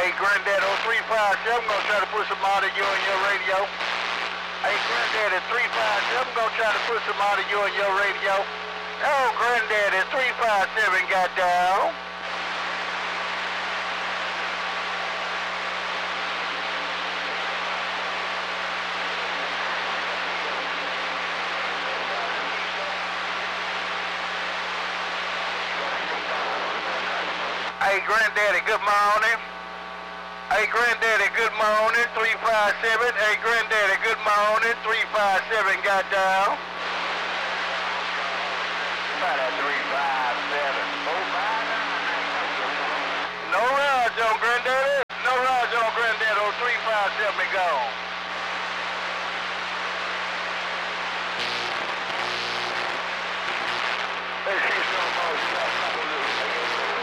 Hey, Granddad, on 357, gonna try to put some audio in your radio. Hey, Granddad, at 357, gonna try to put some audio in your radio. Oh, Granddad, at 357 got down. Hey, Granddaddy, good morning. Hey, Granddaddy, good morning, 357. Hey, Granddaddy, good morning, 357 got down. About at 357. No rides on Granddaddy. No rides on Granddaddy on 357 gone.